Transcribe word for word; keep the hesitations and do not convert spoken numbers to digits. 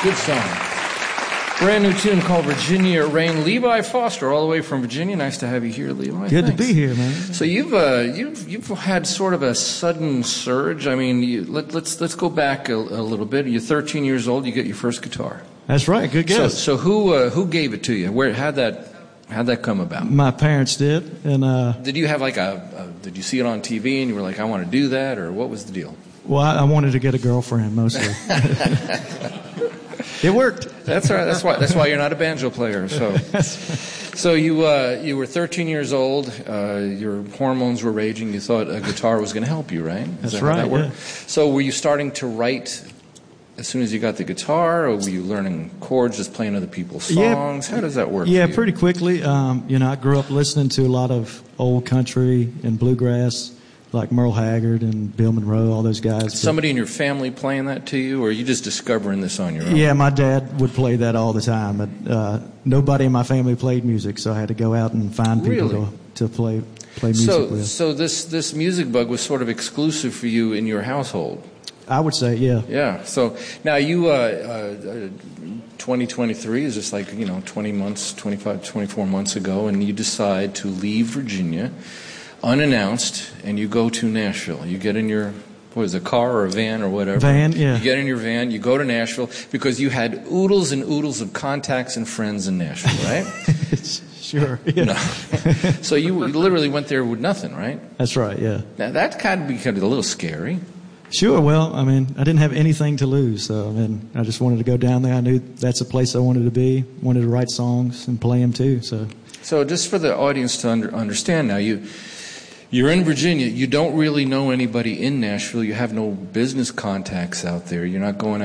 Good song. Brand new tune called Virginia Rain. Levi Foster, all the way from Virginia. Nice to have you here, Levi. Good Thanks. to be here, man. So you've uh, you've you've had sort of a sudden surge. I mean, you, let, let's let's go back a, a little bit. You're thirteen years old. You get your first guitar. That's right. Good guess. So, so who uh, who gave it to you? Where how'd that how'd that come about? My parents did, and uh, did you have like a, a did you see it on T V and you were like, I want to do that, or what was the deal? Well, I, I wanted to get a girlfriend mostly. It worked. That's right. That's why. That's why you're not a banjo player. So, so you uh, you were thirteen years old. Uh, your hormones were raging. You thought a guitar was going to help you, right? Is That's that right. How that worked? Yeah. So, were you starting to write as soon as you got the guitar, or were you learning chords, just playing other people's songs? Yeah, how does that work? Yeah, for you? pretty quickly. Um, you know, I grew up listening to a lot of old country and bluegrass, like Merle Haggard and Bill Monroe, all those guys. Somebody in your family playing that to you, or are you just discovering this on your own? Yeah, my dad would play that all the time. But uh, nobody in my family played music, so I had to go out and find people Really? to, to play play music so, with. So this this music bug was sort of exclusive for you in your household. I would say, yeah. Yeah. So now you, uh, uh, twenty twenty-three is just like, you know, twenty months, twenty-five, twenty-four months ago, and you decide to leave Virginia unannounced, and you go to Nashville. You get in your, what is it, a car or a van or whatever? Van, yeah. You get in your van, you go to Nashville, because you had oodles and oodles of contacts and friends in Nashville, right? Sure. Yeah. No. So you literally went there with nothing, right? That's right, yeah. Now that kind of became a little scary. Sure. Well, I mean, I didn't have anything to lose, so I mean, I just wanted to go down there. I knew that's a place I wanted to be. Wanted to write songs and play them too. So. So just for the audience to under, understand now, you you're in Virginia. You don't really know anybody in Nashville. You have no business contacts out there. You're not going out